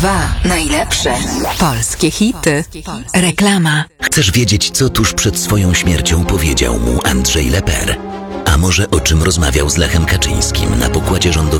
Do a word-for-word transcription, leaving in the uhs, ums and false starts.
dwa. Najlepsze polskie hity. Reklama. Chcesz wiedzieć, co tuż przed swoją śmiercią powiedział mu Andrzej Lepper? A może o czym rozmawiał z Lechem Kaczyńskim na pokładzie rządowym?